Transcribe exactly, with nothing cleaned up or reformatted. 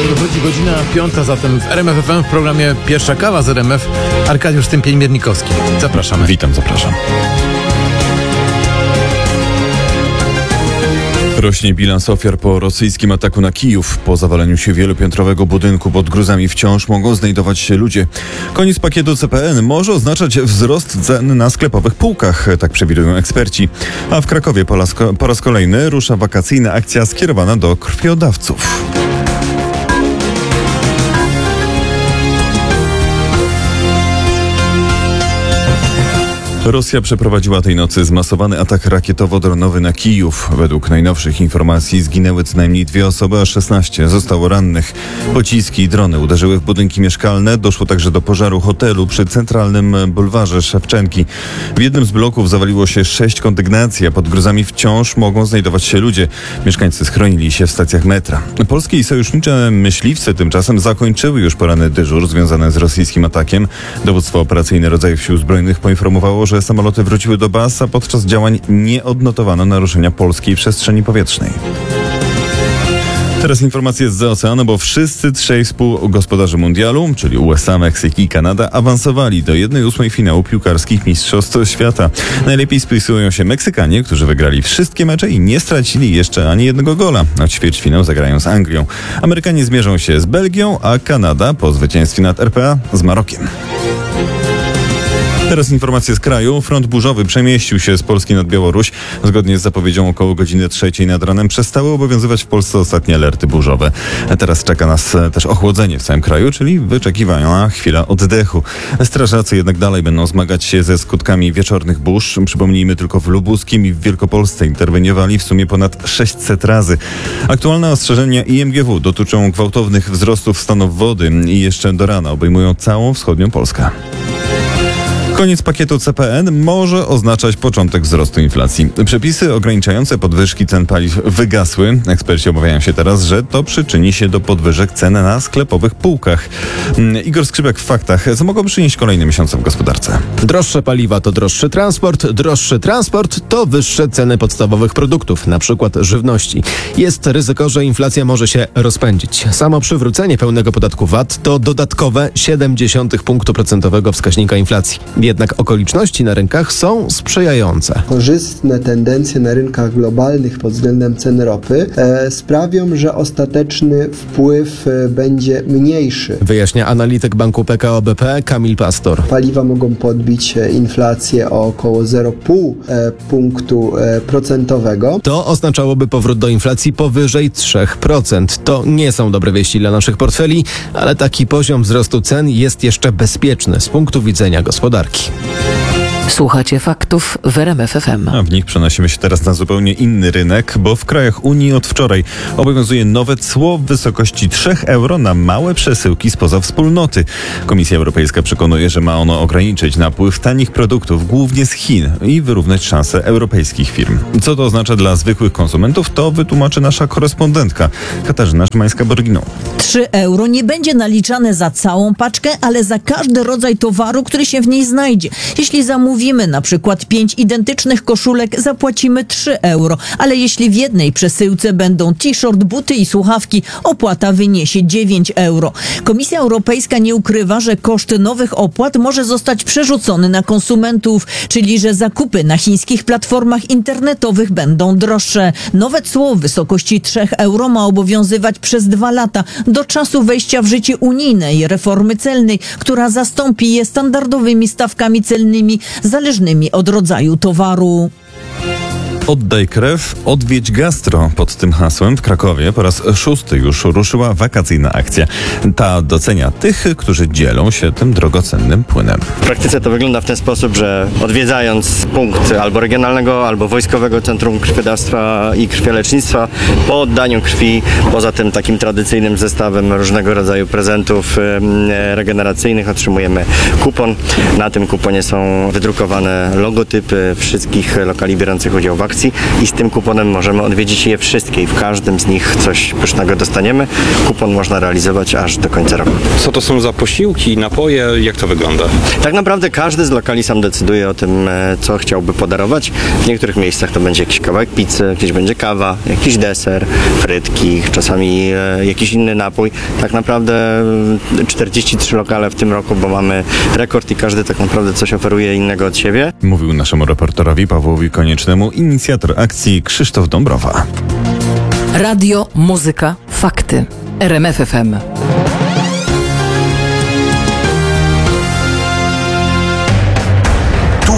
Dochodzi godzina piąta, zatem w R M F F M w programie Pierwsza Kawa z R M F Arkadiusz Stępień-Miernikowski. Zapraszamy. Witam, zapraszam. Rośnie bilans ofiar po rosyjskim ataku na Kijów. Po zawaleniu się wielopiętrowego budynku pod gruzami wciąż mogą znajdować się ludzie. Koniec pakietu C P N może oznaczać wzrost cen na sklepowych półkach, tak przewidują eksperci. A w Krakowie po raz, po raz kolejny rusza wakacyjna akcja skierowana do krwiodawców. Rosja przeprowadziła tej nocy zmasowany atak rakietowo-dronowy na Kijów. Według najnowszych informacji zginęły co najmniej dwie osoby, a szesnaście zostało rannych. Pociski i drony uderzyły w budynki mieszkalne. Doszło także do pożaru hotelu przy centralnym bulwarze Szewczenki. W jednym z bloków zawaliło się sześć kondygnacji, a pod gruzami wciąż mogą znajdować się ludzie. Mieszkańcy schronili się w stacjach metra. Polskie i sojusznicze myśliwce tymczasem zakończyły już poranny dyżur związany z rosyjskim atakiem. Dowództwo operacyjne rodzajów sił zbrojnych poinformowało, że samoloty wróciły do baz, a podczas działań nie odnotowano naruszenia polskiej przestrzeni powietrznej. Teraz informacje z oceanu, bo wszyscy trzej współgospodarzy mundialu, czyli U S A, Meksyk i Kanada, awansowali do jednej ósmej finału piłkarskich Mistrzostw Świata. Najlepiej spisują się Meksykanie, którzy wygrali wszystkie mecze i nie stracili jeszcze ani jednego gola. A ćwierćfinał zagrają z Anglią. Amerykanie zmierzą się z Belgią, a Kanada po zwycięstwie nad R P A z Marokiem. Teraz informacje z kraju. Front burzowy przemieścił się z Polski nad Białoruś. Zgodnie z zapowiedzią około godziny trzeciej nad ranem przestały obowiązywać w Polsce ostatnie alerty burzowe. A teraz czeka nas też ochłodzenie w całym kraju, czyli wyczekiwana chwila oddechu. Strażacy jednak dalej będą zmagać się ze skutkami wieczornych burz. Przypomnijmy, tylko w Lubuskim i w Wielkopolsce interweniowali w sumie ponad sześćset razy. Aktualne ostrzeżenia I M G W dotyczą gwałtownych wzrostów stanów wody i jeszcze do rana obejmują całą wschodnią Polskę. Koniec pakietu C P N może oznaczać początek wzrostu inflacji. Przepisy ograniczające podwyżki cen paliw wygasły. Eksperci obawiają się teraz, że to przyczyni się do podwyżek cen na sklepowych półkach. Igor Skrzypek w Faktach. Co mogą przynieść kolejne miesiące w gospodarce? Droższe paliwa to droższy transport. Droższy transport to wyższe ceny podstawowych produktów, na przykład żywności. Jest ryzyko, że inflacja może się rozpędzić. Samo przywrócenie pełnego podatku V A T to dodatkowe siedem dziesiątych punktu procentowego wskaźnika inflacji. Jednak okoliczności na rynkach są sprzyjające. Korzystne tendencje na rynkach globalnych pod względem cen ropy e, sprawią, że ostateczny wpływ e, będzie mniejszy. Wyjaśnia analityk banku P K O B P Kamil Pastor. Paliwa mogą podbić e, inflację o około zero przecinek pięć e, punktu e, procentowego. To oznaczałoby powrót do inflacji powyżej trzy procent. To nie są dobre wieści dla naszych portfeli, ale taki poziom wzrostu cen jest jeszcze bezpieczny z punktu widzenia gospodarki. Słuchacie faktów w R M F F M. A w nich przenosimy się teraz na zupełnie inny rynek, bo w krajach Unii od wczoraj obowiązuje nowe cło w wysokości trzy euro na małe przesyłki spoza wspólnoty. Komisja Europejska przekonuje, że ma ono ograniczyć napływ tanich produktów, głównie z Chin, i wyrównać szanse europejskich firm. Co to oznacza dla zwykłych konsumentów, to wytłumaczy nasza korespondentka Katarzyna Szymańska-Borginą. trzy euro nie będzie naliczane za całą paczkę, ale za każdy rodzaj towaru, który się w niej znajdzie. Jeśli zamówimy na przykład pięć identycznych koszulek, zapłacimy trzy euro, ale jeśli w jednej przesyłce będą t-shirt, buty i słuchawki, opłata wyniesie dziewięć euro. Komisja Europejska nie ukrywa, że koszt nowych opłat może zostać przerzucony na konsumentów, czyli że zakupy na chińskich platformach internetowych będą droższe. Nowe cło w wysokości trzy euro ma obowiązywać przez dwa lata, do czasu wejścia w życie unijnej reformy celnej, która zastąpi je standardowymi stawkami celnymi zależnymi od rodzaju towaru. Oddaj krew, odwiedź gastro. Pod tym hasłem w Krakowie po raz szósty już ruszyła wakacyjna akcja. Ta docenia tych, którzy dzielą się tym drogocennym płynem. W praktyce to wygląda w ten sposób, że odwiedzając punkt albo regionalnego, albo wojskowego centrum krwiodawstwa i krwiolecznictwa, po oddaniu krwi, poza tym takim tradycyjnym zestawem różnego rodzaju prezentów regeneracyjnych, otrzymujemy kupon. Na tym kuponie są wydrukowane logotypy wszystkich lokali biorących udział w akcji. aukcji i z tym kuponem możemy odwiedzić je wszystkie i w każdym z nich coś pysznego dostaniemy. Kupon można realizować aż do końca roku. Co to są za posiłki, napoje, jak to wygląda? Tak naprawdę każdy z lokali sam decyduje o tym, e, co chciałby podarować. W niektórych miejscach to będzie jakiś kawałek pizzy, gdzieś będzie kawa, jakiś deser, frytki, czasami e, jakiś inny napój. Tak naprawdę e, czterdzieści trzy lokale w tym roku, bo mamy rekord i każdy tak naprawdę coś oferuje innego od siebie. Mówił naszemu reporterowi Pawłowi Koniecznemu inicjator akcji Krzysztof Dąbrowa. Radio, muzyka, fakty. R M F F M.